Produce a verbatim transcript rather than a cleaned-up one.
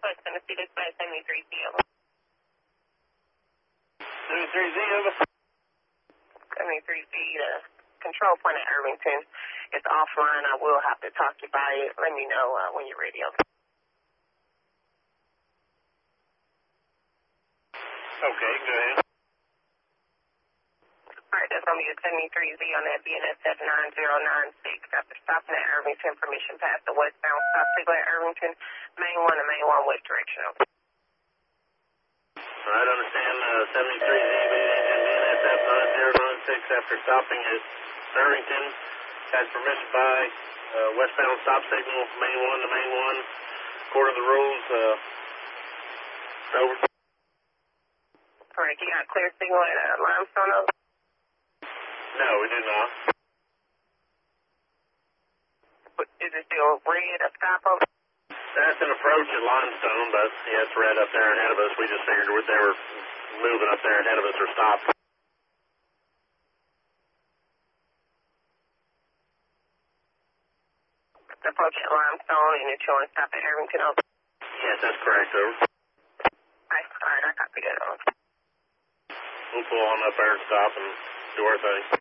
West Tennessee Dispatch seventy-three Z over. seventy-three Z over. seventy-three Z, the control point at Irvington is offline. I will have to talk you by it. Let me know uh, when you're ready, okay? Okay, go ahead. All right, that's going to be a seventy-three Z on that B N S F nine zero nine six. After stopping at Irvington, permission past the westbound stop signal at Irvington, main one to main one west direction, okay? All right, understand uh, seventy-three Z B N S F nine zero nine six after stopping at Irvington has permission by uh, westbound stop signal, main one to main one, according to the rules. Uh, over. Correct, you got clear signal at uh, Limestone, over? No, we do not. Is it still red up top, over? That's an approach at Limestone, but yeah, it's red up there ahead of us. We just figured they were moving up there ahead of us or stopped. Approach at Limestone and it's showing stop at Irvington, over? Yes, that's correct, over. All right, I copy that, over. We'll pull on up there and stop and do our thing.